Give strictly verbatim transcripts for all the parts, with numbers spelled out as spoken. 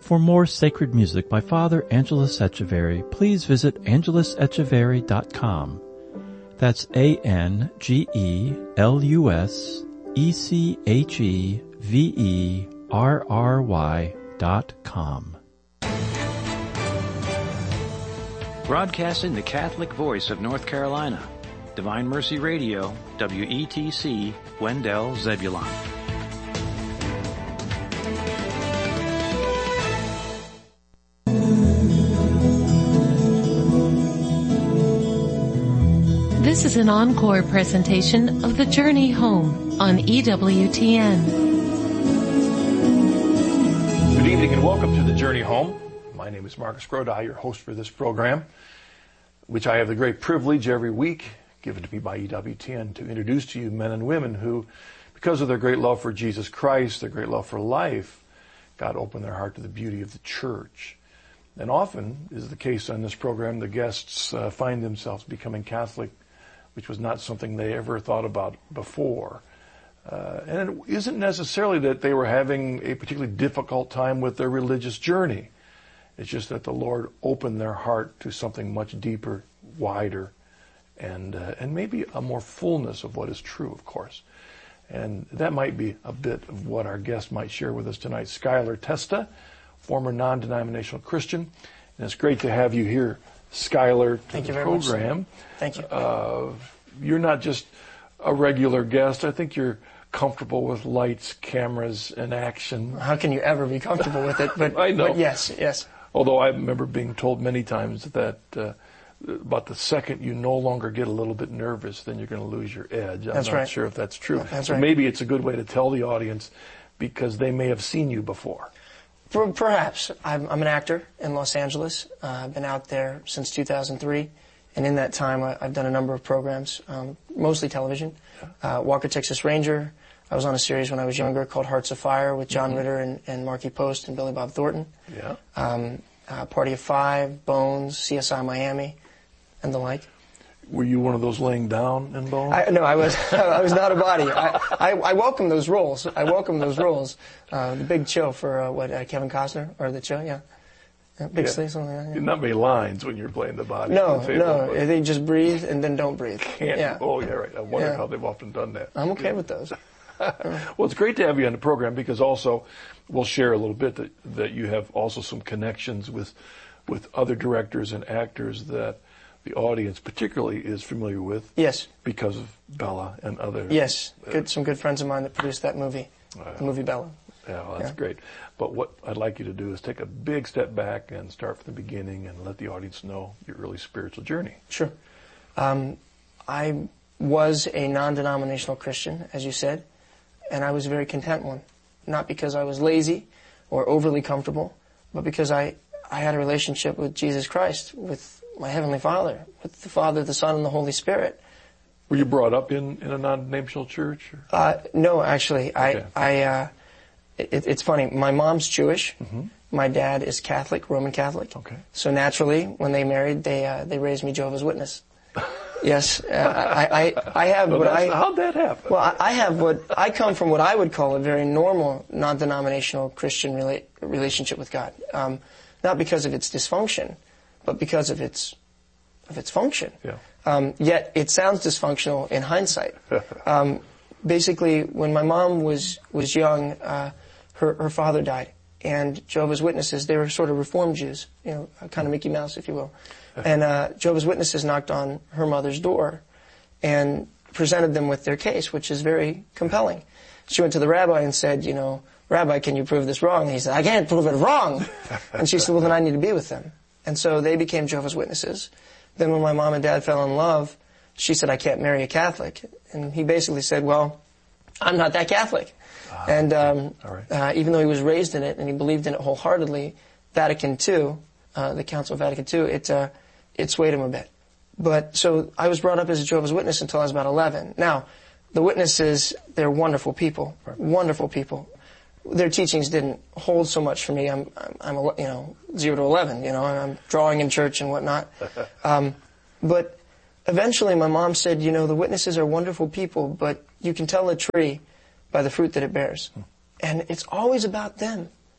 For more sacred music by Father Angelus Echeverry, please visit angelus echeverry dot com. That's A N G E L U S E C H E V E R R Y dot com. Broadcasting the Catholic voice of North Carolina, Divine Mercy Radio, W E T C, Wendell, Zebulon. This is an encore presentation of The Journey Home on E W T N. Good evening and welcome to The Journey Home. My name is Marcus Grodi, your host for this program, which I have the great privilege every week, given to me by E W T N, to introduce to you men and women who, because of their great love for Jesus Christ, their great love for life, God opened their heart to the beauty of the church. And often, is the case on this program, the guests uh, find themselves becoming Catholic, which was not something they ever thought about before. Uh, and it isn't necessarily that they were having a particularly difficult time with their religious journey. It's just that the Lord opened their heart to something much deeper, wider, and uh, and maybe a more fullness of what is true, of course. And that might be a bit of what our guest might share with us tonight. Skylar Testa, former non-denominational Christian. And it's great to have you here, Skylar, to Thank the you very program. much. Thank you. Uh, you're not just a regular guest. I think you're comfortable with lights, cameras, and action. How can you ever be comfortable with it? But I know. But yes, yes. Although I remember being told many times that uh, about the second you no longer get a little bit nervous, then you're going to lose your edge. I'm That's not right. sure if that's true. That's but right. Maybe it's a good way to tell the audience because they may have seen you before. Perhaps. I'm, I'm an actor in Los Angeles. Uh, I've been out there since two thousand three. And in that time, I, I've done a number of programs, um, mostly television. Uh, Walker, Texas Ranger. I was on a series when I was younger called Hearts of Fire with John mm-hmm. Ritter and, and Marky Post and Billy Bob Thornton. Yeah. Um, uh, Party of Five, Bones, C S I Miami, and the like. Were you one of those laying down in Bones? I, no, I was. I was not a body. I, I, I welcome those roles. I welcome those roles. Uh, the Big Chill for uh, what uh, Kevin Costner or the Chill, yeah. yeah Big yeah. Sleep, something like that. Yeah. Not many lines when you're playing the body. No, the no. but They just breathe and then don't breathe. Can't. Yeah. Oh, yeah, right. I wonder yeah. how they've often done that. I'm okay yeah. with those. Well, it's great to have you on the program because also we'll share a little bit that, that you have also some connections with with other directors and actors that the audience particularly is familiar with. Yes. Because of Bella and other. Yes. Good. Some good friends of mine that produced that movie, uh, the movie Bella. Yeah, well, that's yeah. great. But what I'd like you to do is take a big step back and start from the beginning and let the audience know your early spiritual journey. Sure. Um, I was a non-denominational Christian, as you said, and I was a very content one. Not because I was lazy or overly comfortable, but because I, I had a relationship with Jesus Christ, with my Heavenly Father, with the Father, the Son, and the Holy Spirit. Were you brought up in, in a non-denominational church? Or? Uh, no, actually. Okay. I, I, uh, it, it's funny. My mom's Jewish. Mm-hmm. My dad is Catholic, Roman Catholic. Okay. So naturally, when they married, they, uh, they raised me Jehovah's Witness. Yes, uh, I, I, I have well, what I. How'd that happen? Well, I, I have what I come from. What I would call a very normal, non-denominational Christian rela- relationship with God. Um, not because of its dysfunction, but because of its of its function. Yeah. Um, yet it sounds dysfunctional in hindsight. um, basically, when my mom was was young, uh, her her father died, and Jehovah's Witnesses, they were sort of Reformed Jews, you know, kind of Mickey Mouse, if you will. And uh, Jehovah's Witnesses knocked on her mother's door and presented them with their case, which is very compelling. She went to the rabbi and said, you know, Rabbi, can you prove this wrong? And he said, I can't prove it wrong. And she said, well, then I need to be with them. And so they became Jehovah's Witnesses. Then when my mom and dad fell in love, she said, I can't marry a Catholic. And he basically said, well, I'm not that Catholic. Ah, and um, all right. uh, even though he was raised in it and he believed in it wholeheartedly, Vatican Two, uh, the Council of Vatican Two, it, uh, it swayed him a bit. But so I was brought up as a Jehovah's Witness until I was about eleven. Now, the witnesses, they're wonderful people, right. wonderful people. Their teachings didn't hold so much for me. I'm, I'm, I'm you know, zero to eleven, you know, I'm drawing in church and whatnot. Um, but eventually my mom said, you know, the witnesses are wonderful people, but you can tell a tree by the fruit that it bears. And it's always about them.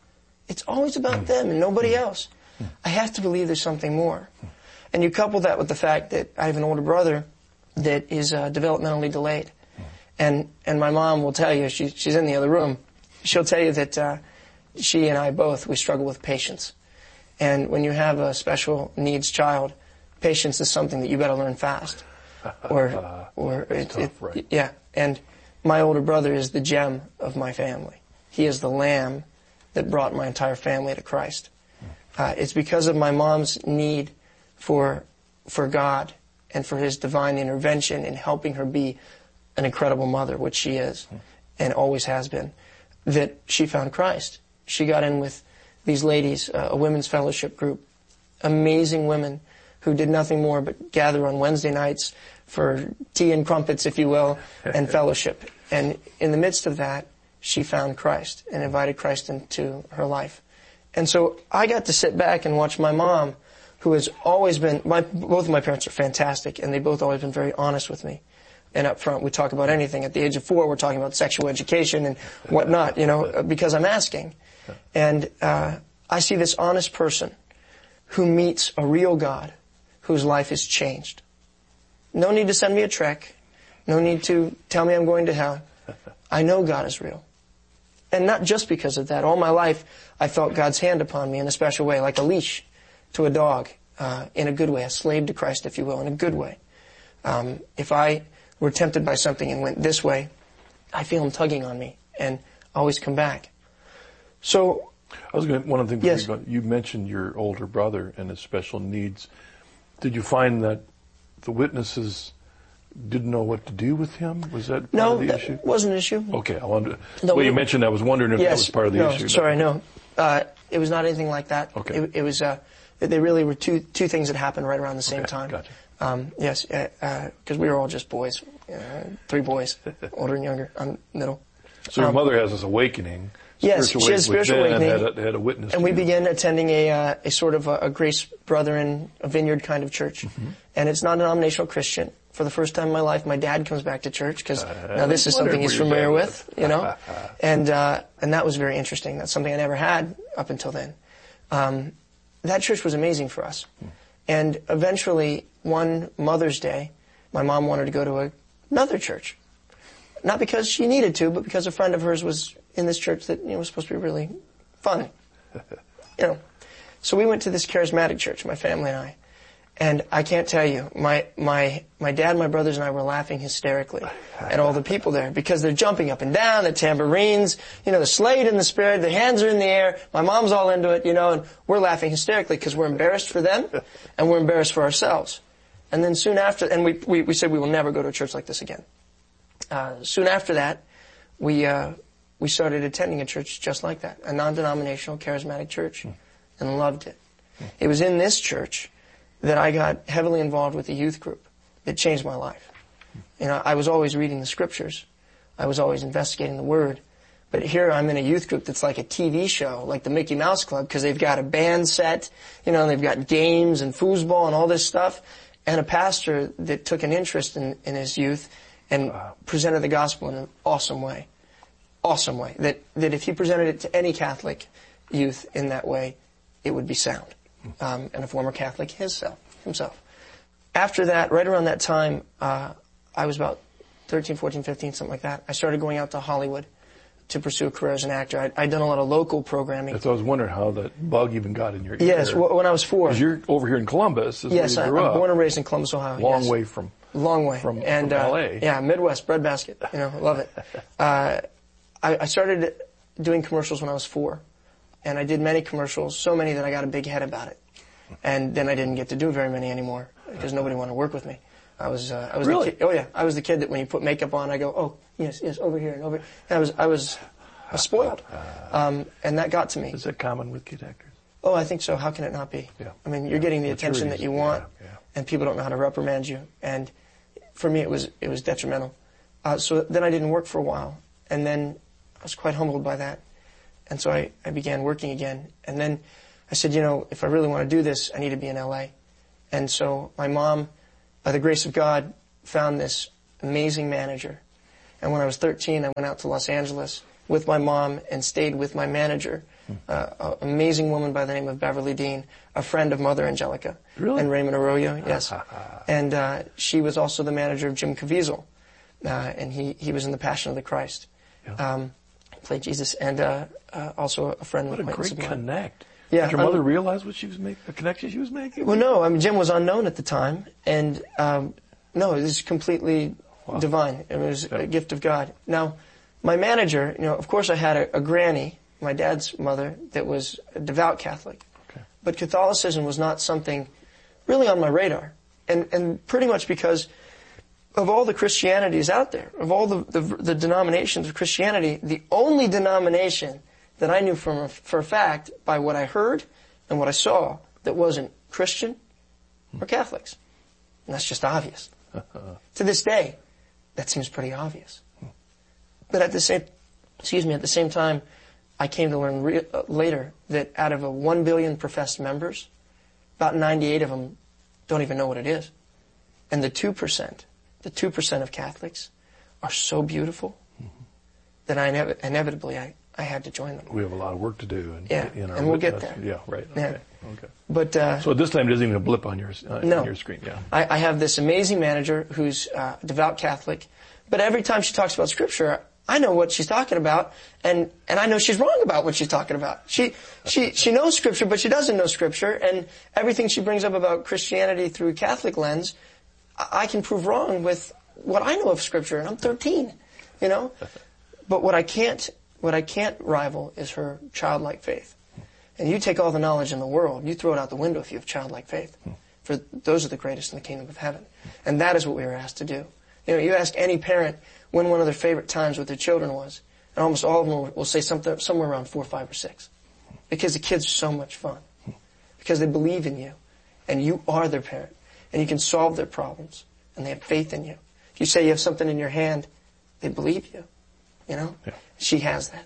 It's always about them and nobody else. I have to believe there's something more. And you couple that with the fact that I have an older brother that is uh, developmentally delayed. And and my mom will tell you, she, she's in the other room, she'll tell you that uh, she and I both, we struggle with patience. And when you have a special needs child, patience is something that you better learn fast. Or, or it, tough, it, right? yeah. And my older brother is the gem of my family. He is the lamb that brought my entire family to Christ. Uh, it's because of my mom's need for for God and for His divine intervention in helping her be an incredible mother, which she is and always has been, that she found Christ. She got in with these ladies, uh, a women's fellowship group, amazing women who did nothing more but gather on Wednesday nights for tea and crumpets, if you will, and fellowship. And in the midst of that, she found Christ and invited Christ into her life. And so I got to sit back and watch my mom, who has always been, my, both of my parents are fantastic, and they both always been very honest with me. And up front, we talk about anything. At the age of four, we're talking about sexual education and whatnot, you know, because I'm asking. And uh, I see this honest person who meets a real God whose life is changed. No need to send me a trek. No need to tell me I'm going to hell. I know God is real. And not just because of that. All my life, I felt God's hand upon me in a special way, like a leash to a dog, uh, in a good way, a slave to Christ, if you will, in a good way. Um, if I were tempted by something and went this way, I feel Him tugging on me and always come back. So, I was going to, one of the things yes. you, you mentioned your older brother and his special needs. Did you find that the witnesses didn't know what to do with him? Was that part no, of the that issue? wasn't an issue. Okay, I wondered. No, well, you we, mentioned that. I was wondering if yes, that was part of the no, issue. Sorry, no. Uh, it was not anything like that. Okay. It, it was, uh, they really were two, two things that happened right around the same Okay, time. gotcha. Um, yes, because uh, uh, we were all just boys. Uh, three boys, older and younger. I'm middle. So your um, mother has this awakening. Yes, she had a spiritual awakening. And had a, had a witness. And we you. began attending a, uh, a sort of a, a Grace Brethren, a Vineyard kind of church. Mm-hmm. And it's not denominational Christian. For the first time in my life, my dad comes back to church because uh, now this is something he's familiar with, you know. was. and uh, and that was very interesting. That's something I never had up until then. Um, that church was amazing for us. Hmm. And eventually, one Mother's Day, my mom wanted to go to a, another church. Not because she needed to, but because a friend of hers was in this church that, you know, was supposed to be really fun. You know. So we went to this charismatic church, my family and I. And I can't tell you, my, my, my dad, my brothers, and I were laughing hysterically at all the people there because they're jumping up and down, the tambourines, you know, the slayed in the spirit, the hands are in the air, my mom's all into it, you know, and we're laughing hysterically because we're embarrassed for them and we're embarrassed for ourselves. And then soon after, and we, we, we said we will never go to a church like this again. Uh, soon after that, we, uh, we started attending a church just like that, a non-denominational charismatic church, and loved it. It was in this church that I got heavily involved with the youth group. It changed my life. You know, I was always reading the scriptures. I was always investigating the Word. But here I'm in a youth group that's like a T V show, like the Mickey Mouse Club, because they've got a band set, you know, and they've got games and foosball and all this stuff, and a pastor that took an interest in, in his youth and wow. presented the gospel in an awesome way. Awesome way. That, that if he presented it to any Catholic youth in that way, it would be sound. Um, and a former Catholic himself, himself. After that, right around that time, uh, I was about thirteen, fourteen, fifteen, something like that. I started going out to Hollywood to pursue a career as an actor. I'd, I'd done a lot of local programming. So I was wondering how that bug even got in your ear. Yes, w- when I was four. Because you're over here in Columbus. Is yes, where you I, grew I'm up. born and raised in Columbus, Ohio. Long yes. way from Long way. from, and, from uh, L A. Yeah, Midwest, breadbasket. You know, love it. Uh, I, I started doing commercials when I was four. And I did many commercials, so many that I got a big head about it. And then I didn't get to do very many anymore because nobody wanted to work with me. I was, uh, I was really? the kid, oh yeah, I was the kid that when you put makeup on, I go, oh yes, yes, over here and over. And I was, I was, I was spoiled, um, and that got to me. Is that common with kid actors? Oh, I think so. How can it not be? Yeah. I mean, you're yeah. getting the What's attention that you want, yeah. Yeah. and people don't know how to reprimand you. And for me, it was, it was detrimental. Uh, so then I didn't work for a while, and then I was quite humbled by that. And so I, I began working again. And then I said, you know, if I really want to do this, I need to be in L A. And so my mom, by the grace of God, found this amazing manager. And when I was thirteen, I went out to Los Angeles with my mom and stayed with my manager, uh, an amazing woman by the name of Beverly Dean, a friend of Mother Angelica. Really? And Raymond Arroyo, yes. And uh, she was also the manager of Jim Caviezel, uh, and he, he was in The Passion of the Christ. Yeah. Um, played Jesus, and uh, uh, also a friend. What a great connect. Yeah, Did your mother um, realize what she was making, the connection she was making? Well, no. I mean, Jim was unknown at the time, and um, no, it was completely wow. divine. It was yeah. a gift of God. Now, my manager, you know, of course, I had a, a granny, my dad's mother, that was a devout Catholic, okay. but Catholicism was not something really on my radar, and and pretty much because of all the Christianities out there, of all the, the, the denominations of Christianity, the only denomination that I knew from a, for a fact by what I heard and what I saw that wasn't Christian were Catholics. And that's just obvious. To this day, that seems pretty obvious. But at the same, excuse me, at the same time, I came to learn re- uh, later that out of a one billion professed members, about ninety-eight of them don't even know what it is. And the two percent, the two percent of Catholics are so beautiful mm-hmm. that I inev- inevitably I, I had to join them. We have a lot of work to do. In, yeah, in our and we'll get there. Yeah, right. Okay. Yeah. okay. But uh, so at this time, it doesn't even blip on your uh, no. on your screen. Yeah. I, I have this amazing manager who's uh, devout Catholic, but every time she talks about Scripture, I know what she's talking about, and and I know she's wrong about what she's talking about. She she she knows Scripture, but she doesn't know Scripture, and everything she brings up about Christianity through a Catholic lens, I can prove wrong with what I know of Scripture, and I'm thirteen, you know. But what I can't, what I can't rival is her childlike faith. And you take all the knowledge in the world, you throw it out the window if you have childlike faith. For those are the greatest in the kingdom of heaven. And that is what we were asked to do. You know, you ask any parent when one of their favorite times with their children was, and almost all of them will, will say something somewhere around four, five, or six. Because the kids are so much fun. Because they believe in you. And you are their parent. And you can solve their problems. And they have faith in you. If you say you have something in your hand, they believe you. You know? Yeah. She has that.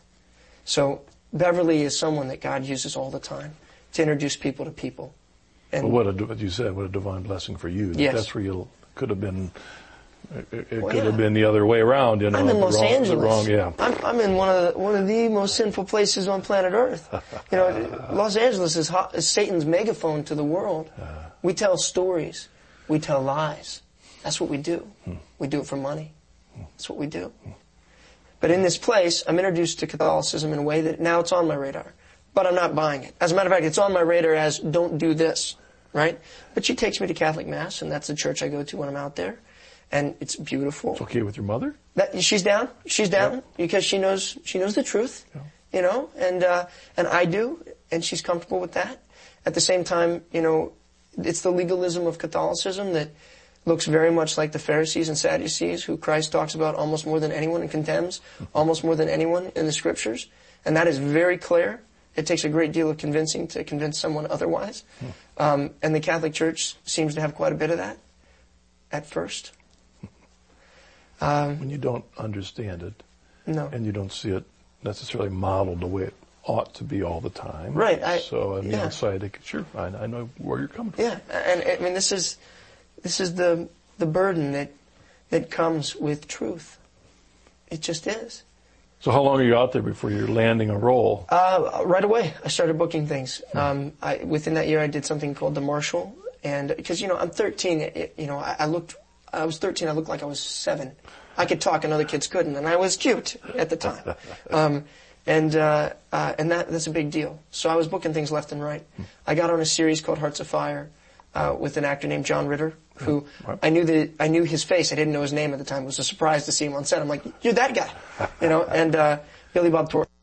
So Beverly is someone that God uses all the time to introduce people to people. And well, what, a, what you said, what a divine blessing for you. Yes. That's where you could have been, it, it well, could yeah. have been the other way around. You know, I'm in Los wrong, Angeles. Wrong, yeah. I'm, I'm in one of the, one of the most sinful places on planet Earth. You know, Los Angeles is, hot, is Satan's megaphone to the world. We tell stories. We tell lies. That's what we do. Hmm. We do it for money. That's what we do. Hmm. But in this place, I'm introduced to Catholicism in a way that now it's on my radar. But I'm not buying it. As a matter of fact, it's on my radar as don't do this, right? But she takes me to Catholic Mass, and that's the church I go to when I'm out there. And it's beautiful. It's okay with your mother? That, she's down. She's down yeah. because she knows she knows the truth, yeah. you know, and uh, and I do, and she's comfortable with that. At the same time, you know, it's the legalism of Catholicism that looks very much like the Pharisees and Sadducees, who Christ talks about almost more than anyone and condemns almost more than anyone in the Scriptures. And that is very clear. It takes a great deal of convincing to convince someone otherwise. Um, and the Catholic Church seems to have quite a bit of that at first. Um, when you don't understand it, no. and you don't see it necessarily modeled the way it ought to be all the time. Right. I, so on the yeah. outside, it, sure, I, I know where you're coming from. Yeah, and I mean, this is... This is the the burden that that comes with truth. It just is. So how long are you out there before you're landing a role? Uh, right away, I started booking things. Um, I, within that year, I did something called The Marshal, and because you know I'm thirteen, it, you know I, I looked. I was thirteen. I looked like I was seven. I could talk, and other kids couldn't, and I was cute at the time. Um, and uh, uh, and that that's a big deal. So I was booking things left and right. I got on a series called Hearts of Fire uh, with an actor named John Ritter, who I knew the I knew his face. I didn't know his name at the time. It was a surprise to see him on set. I'm like, you're that guy, you know. And uh, Billy Bob Thornton.